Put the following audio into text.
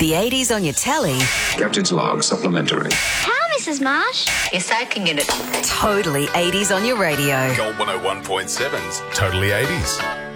The 80s on your telly. Captain's log supplementary. How, Mrs. Marsh? You're soaking in it. Totally 80s on your radio. Gold 101.7's Totally 80s.